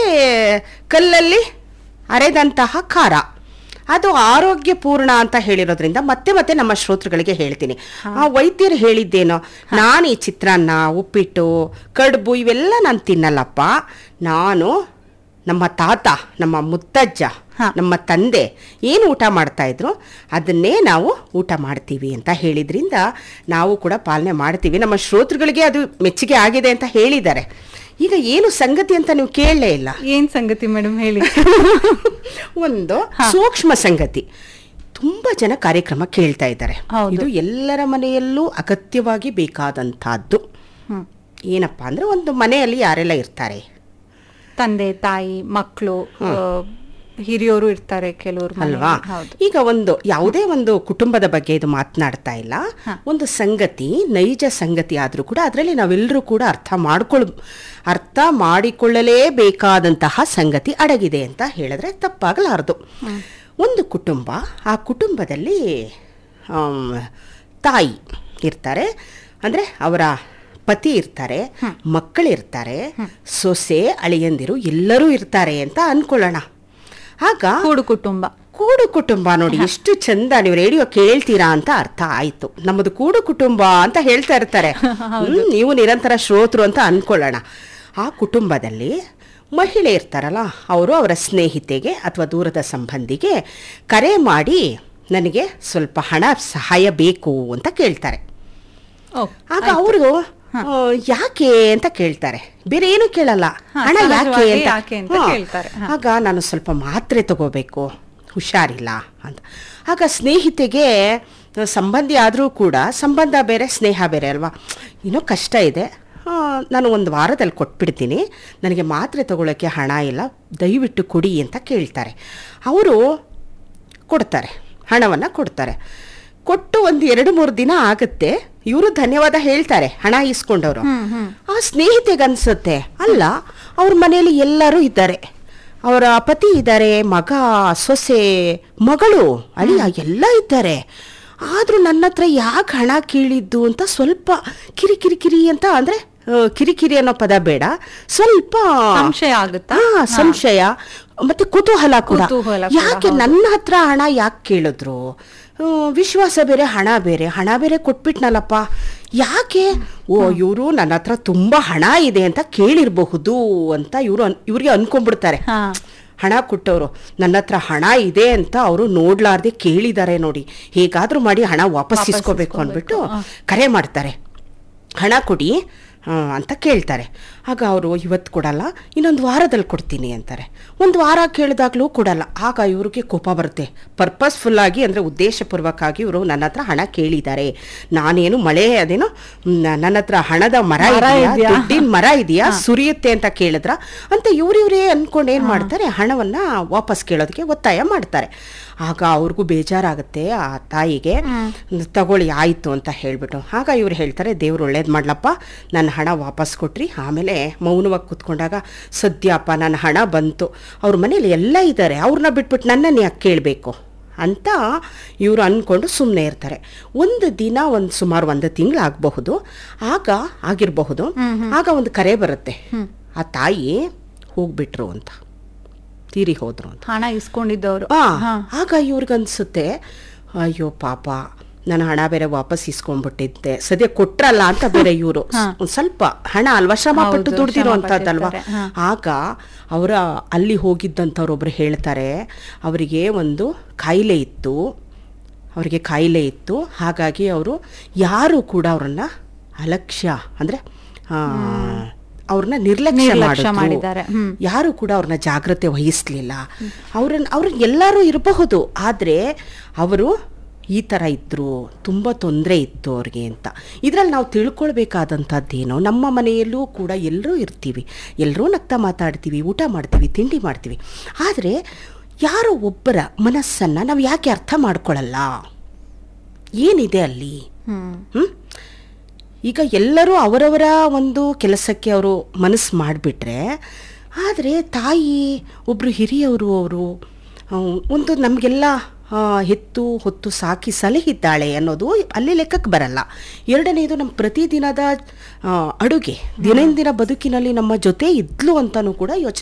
ಕಲ್ಲಲ್ಲಿ ಅರೆದಂತಹ ಖಾರ, ಅದು ಆರೋಗ್ಯಪೂರ್ಣ ಅಂತ ಹೇಳಿರೋದ್ರಿಂದ ಮತ್ತೆ ಮತ್ತೆ ನಮ್ಮ ಶ್ರೋತೃಗಳಿಗೆ ಹೇಳ್ತೀನಿ. ಆ ವೈದ್ಯರು ಹೇಳಿದ್ದೇನೋ, ನಾನು ಈ ಚಿತ್ರಾನ್ನ, ಉಪ್ಪಿಟ್ಟು, ಕಡುಬು ಇವೆಲ್ಲ ನಾನು ತಿನ್ನಲ್ಲಪ್ಪ. ನಾನು ನಮ್ಮ ತಾತ, ನಮ್ಮ ಮುತ್ತಜ್ಜ, ನಮ್ಮ ತಂದೆ ಏನು ಊಟ ಮಾಡ್ತಾ ಇದ್ರು ಅದನ್ನೇ ನಾವು ಊಟ ಮಾಡ್ತೀವಿ ಅಂತ ಹೇಳಿದ್ರಿಂದ ನಾವು ಕೂಡ ಪಾಲನೆ ಮಾಡ್ತೀವಿ. ನಮ್ಮ ಶ್ರೋತೃಗಳಿಗೆ ಅದು ಮೆಚ್ಚುಗೆ ಆಗಿದೆ ಅಂತ ಹೇಳಿದ್ದಾರೆ. ಈಗ ಏನು ಸಂಗತಿ ಅಂತ ನೀವು ಕೇಳಲೇ ಇಲ್ಲ. ಏನ್ ಸಂಗತಿ ಮೇಡಮ್ ಹೇಳಿ. ಒಂದು ಸೂಕ್ಷ್ಮ ಸಂಗತಿ, ತುಂಬಾ ಜನ ಕಾರ್ಯಕ್ರಮ ಕೇಳ್ತಾ ಇದ್ದಾರೆ. ಇದು ಎಲ್ಲರ ಮನೆಯಲ್ಲೂ ಅಗತ್ಯವಾಗಿ ಬೇಕಾದಂತಹದ್ದು. ಏನಪ್ಪಾ ಅಂದ್ರೆ, ಒಂದು ಮನೆಯಲ್ಲಿ ಯಾರೆಲ್ಲ ಇರ್ತಾರೆ, ತಂದೆ ತಾಯಿ ಮಕ್ಕಳು, ಹಿರಿಯವರು ಇರ್ತಾರೆ ಕೆಲವರು ಅಲ್ವಾ. ಈಗ ಒಂದು ಯಾವುದೇ ಒಂದು ಕುಟುಂಬದ ಬಗ್ಗೆ ಇದು ಮಾತನಾಡ್ತಾ ಇಲ್ಲ. ಒಂದು ಸಂಗತಿ, ನೈಜ ಸಂಗತಿ ಆದ್ರೂ ಕೂಡ ಅದರಲ್ಲಿ ನಾವೆಲ್ಲರೂ ಕೂಡ ಅರ್ಥ ಮಾಡಿಕೊಳ್ಳಲೇಬೇಕಾದಂತಹ ಸಂಗತಿ ಅಡಗಿದೆ ಅಂತ ಹೇಳಿದ್ರೆ ತಪ್ಪಾಗಲಾರದು. ಒಂದು ಕುಟುಂಬ, ಆ ಕುಟುಂಬದಲ್ಲಿ ತಾಯಿ ಇರ್ತಾರೆ, ಅಂದ್ರೆ ಅವರ ಪತಿ ಇರ್ತಾರೆ, ಮಕ್ಕಳಿರ್ತಾರೆ, ಸೊಸೆ, ಅಳಿಯಂದಿರು ಎಲ್ಲರೂ ಇರ್ತಾರೆ ಅಂತ ಅನ್ಕೊಳ್ಳೋಣ. ಆಗ ಕೂಡು ಕುಟುಂಬ ನೋಡಿ ಎಷ್ಟು ಚಂದ. ನೀವು ರೇಡಿಯೋ ಕೇಳ್ತೀರಾ ಅಂತ ಅರ್ಥ ಆಯ್ತು. ನಮ್ಮದು ಕೂಡು ಕುಟುಂಬ ಅಂತ ಹೇಳ್ತಾ ಇರ್ತಾರೆ. ನೀವು ನಿರಂತರ ಶ್ರೋತೃ ಅಂತ ಅನ್ಕೊಳ್ಳೋಣ. ಆ ಕುಟುಂಬದಲ್ಲಿ ಮಹಿಳೆ ಇರ್ತಾರಲ್ಲ, ಅವರು ಅವರ ಸ್ನೇಹಿತೆಗೆ ಅಥವಾ ದೂರದ ಸಂಬಂಧಿಗೆ ಕರೆ ಮಾಡಿ ನನಗೆ ಸ್ವಲ್ಪ ಹಣ ಸಹಾಯ ಬೇಕು ಅಂತ ಕೇಳ್ತಾರೆ. ಆಗ ಅವರು ಯಾಕೆ ಅಂತ ಕೇಳ್ತಾರೆ, ಬೇರೆ ಏನು ಕೇಳಲ್ಲ, ಹಣ ಯಾಕೆ ಅಂತ ಕೇಳ್ತಾರೆ. ಆಗ ನಾನು ಸ್ವಲ್ಪ ಮಾತ್ರೆ ತಗೋಬೇಕು, ಹುಷಾರಿಲ್ಲ ಅಂತ. ಆಗ ಸ್ನೇಹಿತೆಗೆ ಸಂಬಂಧಿ ಆದರೂ ಕೂಡ ಸಂಬಂಧ ಬೇರೆ ಸ್ನೇಹ ಬೇರೆ ಅಲ್ವಾ, ಏನೋ ಕಷ್ಟ ಇದೆ, ನಾನು ಒಂದು ವಾರದಲ್ಲಿ ಕೊಟ್ಬಿಡ್ತೀನಿ, ನನಗೆ ಮಾತ್ರೆ ತಗೊಳ್ಳೋಕ್ಕೆ ಹಣ ಇಲ್ಲ, ದಯವಿಟ್ಟು ಕೊಡಿ ಅಂತ ಕೇಳ್ತಾರೆ. ಅವರು ಕೊಡ್ತಾರೆ, ಹಣವನ್ನು ಕೊಡ್ತಾರೆ. ಕೊಟ್ಟು ಒಂದು 2-3 ದಿನ ಆಗುತ್ತೆ, ಇವರು ಧನ್ಯವಾದ ಹೇಳ್ತಾರೆ ಹಣ ಇಸ್ಕೊಂಡವರು. ಆ ಸ್ನೇಹಿತೆಗೆ ಅನ್ಸುತ್ತೆ, ಅಲ್ಲ ಅವ್ರ ಮನೆಯಲ್ಲಿ ಎಲ್ಲರೂ ಇದ್ದಾರೆ, ಅವರ ಪತಿ ಇದ್ದಾರೆ, ಮಗ, ಸೊಸೆ, ಮಗಳು, ಅಳಿಯ ಎಲ್ಲ ಇದ್ದಾರೆ, ಆದ್ರೂ ನನ್ನ ಹತ್ರ ಯಾಕೆ ಹಣ ಕೇಳಿದ್ದು ಅಂತ ಸ್ವಲ್ಪ ಕಿರಿಕಿರಿ ಅಂತ, ಅಂದ್ರೆ ಕಿರಿಕಿರಿ ಅನ್ನೋ ಪದ ಬೇಡ, ಸ್ವಲ್ಪ ಸಂಶಯ ಆಗುತ್ತಾ, ಸಂಶಯ ಮತ್ತೆ ಕುತೂಹಲ ಕೂಡ. ಯಾಕೆ ನನ್ನ ಹತ್ರ ಹಣ ಯಾಕೆ ಕೇಳಿದ್ರು, ವಿಶ್ವಾಸ ಬೇರೆ ಹಣ ಬೇರೆ ಕೊಟ್ಬಿಟ್ನಲ್ಲಪ್ಪ, ಯಾಕೆ, ಇವರು ನನ್ನ ಹತ್ರ ತುಂಬಾ ಹಣ ಇದೆ ಅಂತ ಕೇಳಿರಬಹುದು ಅಂತ ಇವ್ರಿಗೆ ಅನ್ಕೊಂಡ್ಬಿಡ್ತಾರೆ. ಹಣ ಕೊಟ್ಟವರು ನನ್ನ ಹತ್ರ ಹಣ ಇದೆ ಅಂತ ಅವರು ನೋಡ್ಲಾರ್ದೆ ಕೇಳಿದ್ದಾರೆ ನೋಡಿ, ಹೇಗಾದ್ರೂ ಮಾಡಿ ಹಣ ವಾಪಸ್ ಇಸ್ಕೋಬೇಕು ಅಂದ್ಬಿಟ್ಟು ಕರೆ ಮಾಡ್ತಾರೆ, ಹಣ ಕೊಡಿ ಅಂತ ಕೇಳ್ತಾರೆ. ಆಗ ಅವರು ಇವತ್ತು ಕೊಡಲ್ಲ, ಇನ್ನೊಂದು ವಾರದಲ್ಲಿ ಕೊಡ್ತೀನಿ ಅಂತಾರೆ. ಒಂದು ವಾರ ಕೇಳಿದಾಗಲೂ ಕೊಡಲ್ಲ. ಆಗ ಇವ್ರಿಗೆ ಕೋಪ ಬರುತ್ತೆ. ಪರ್ಪಸ್ಫುಲ್ಲಾಗಿ, ಅಂದರೆ ಉದ್ದೇಶಪೂರ್ವಕವಾಗಿ ಇವರು ನನ್ನ ಹತ್ರ ಹಣ ಕೇಳಿದ್ದಾರೆ, ನಾನೇನು ಮಳೆ ಅದೇನೋ ನನ್ನ ಹತ್ರ ಹಣದ ಮರ ಇದೆಯಾ, ದುಡ್ಡಿನ ಮರ ಇದೆಯಾ, ಸುರಿಯುತ್ತೆ ಅಂತ ಕೇಳಿದ್ರ ಅಂತ ಇವ್ರೇ ಅನ್ಕೊಂಡು ಏನು ಮಾಡ್ತಾರೆ, ಹಣವನ್ನು ವಾಪಸ್ ಕೇಳೋದಕ್ಕೆ ಒತ್ತಾಯ ಮಾಡ್ತಾರೆ. ಆಗ ಅವ್ರಿಗೂ ಬೇಜಾರಾಗುತ್ತೆ, ಆ ತಾಯಿಗೆ, ತಗೊಳ್ಳಿ ಆಯಿತು ಅಂತ ಹೇಳ್ಬಿಟ್ಟು. ಆಗ ಇವ್ರು ಹೇಳ್ತಾರೆ, ದೇವ್ರು ಒಳ್ಳೇದು ಮಾಡ್ಲಪ್ಪ, ನನ್ನ ಹಣ ವಾಪಸ್ ಕೊಟ್ರಿ. ಆಮೇಲೆ ಮೌನವಾಗಿ ಕೂತ್ಕೊಂಡಾಗ, ಸದ್ಯಪ್ಪ ನನ್ನ ಹಣ ಬಂತು, ಅವ್ರ ಮನೇಲಿ ಎಲ್ಲ ಇದ್ದಾರೆ, ಅವ್ರನ್ನ ಬಿಟ್ಬಿಟ್ಟು ನನ್ನನ್ನು ಯಾಕೆ ಕೇಳಬೇಕು ಅಂತ ಇವರು ಅಂದ್ಕೊಂಡು ಸುಮ್ಮನೆ ಇರ್ತಾರೆ. ಒಂದು ದಿನ ಸುಮಾರು 1 ತಿಂಗಳಾಗಬಹುದು, ಆಗಿರಬಹುದು. ಆಗ ಒಂದು ಕರೆ ಬರುತ್ತೆ, ಆ ತಾಯಿ ಹೋಗ್ಬಿಟ್ರು ಅಂತ, ತೀರಿ ಹೋದ್ರು ಅಂತ, ಹಣ ಇಸ್ಕೊಂಡಿದ್ದವರು. ಆಗ ಇವ್ರಿಗನ್ಸುತ್ತೆ, ಅಯ್ಯೋ ಪಾಪ, ನಾನು ಹಣ ಬೇರೆ ವಾಪಸ್ ಇಸ್ಕೊಂಡ್ಬಿಟ್ಟಿದ್ದೆ, ಸದ್ಯ ಕೊಟ್ರಲ್ಲ ಅಂತ ಬೇರೆ ಇವರು ಸ್ವಲ್ಪ ಹಣ ಅಲ್ವಾ, ಶ್ರಮ ಪಟ್ಟು ದುಡ್ದಿರೋ ಅಂತದ್ದಲ್ವಾ. ಆಗ ಅವರ ಅಲ್ಲಿ ಹೋಗಿದ್ದಂಥವ್ರೊಬ್ರು ಹೇಳ್ತಾರೆ, ಅವರಿಗೆ ಒಂದು ಕಾಯಿಲೆ ಇತ್ತು, ಹಾಗಾಗಿ ಅವರು ಯಾರು ಕೂಡ ಅವ್ರನ್ನ ಅಲಕ್ಷ್ಯ, ಅಂದ್ರೆ ಅವ್ರನ್ನ ನಿರ್ಲಕ್ಷ್ಯ ಮಾಡಿದ್ದಾರೆ, ಯಾರು ಕೂಡ ಅವ್ರನ್ನ ಜಾಗ್ರತೆ ವಹಿಸ್ಲಿಲ್ಲ. ಅವ್ರನ್ನ ಎಲ್ಲರೂ ಇರಬಹುದು, ಆದ್ರೆ ಅವರು ಈ ಥರ ಇದ್ರು, ತುಂಬ ತೊಂದರೆ ಇತ್ತು ಅವ್ರಿಗೆ ಅಂತ. ಇದರಲ್ಲಿ ನಾವು ತಿಳ್ಕೊಳ್ಬೇಕಾದಂಥದ್ದೇನೋ, ನಮ್ಮ ಮನೆಯಲ್ಲೂ ಕೂಡ ಎಲ್ಲರೂ ಇರ್ತೀವಿ, ಎಲ್ಲರೂ ನಗ್ತಾ ಮಾತಾಡ್ತೀವಿ, ಊಟ ಮಾಡ್ತೀವಿ, ತಿಂಡಿ ಮಾಡ್ತೀವಿ, ಆದರೆ ಯಾರೋ ಒಬ್ಬರ ಮನಸ್ಸನ್ನು ನಾವು ಯಾಕೆ ಅರ್ಥ ಮಾಡ್ಕೊಳ್ಳಲ್ಲ, ಏನಿದೆ ಅಲ್ಲಿ? ಈಗ ಎಲ್ಲರೂ ಅವರವರ ಒಂದು ಕೆಲಸಕ್ಕೆ ಅವರು ಮನಸ್ಸು ಮಾಡಿಬಿಟ್ರೆ, ಆದರೆ ತಾಯಿ ಒಬ್ಬರು ಹಿರಿಯವರು, ಅವರು ಒಂದು ನಮಗೆಲ್ಲ ಹೊತ್ತು ಸಾಕಿ ಸಲಹಿದ್ದಾಳೆ ಅನ್ನೋದು ಅಲ್ಲಿ ಲೆಕ್ಕಕ್ಕೆ ಬರಲ್ಲ. ಎರಡನೇದು, ನಮ್ಮ ಪ್ರತಿದಿನದ ಅಡುಗೆ, ದಿನಂದಿನ ಬದುಕಿನಲ್ಲಿ ನಮ್ಮ ಜೊತೆ ಇದ್ಲು ಅಂತಲೂ ಕೂಡ ಯೋಚನೆ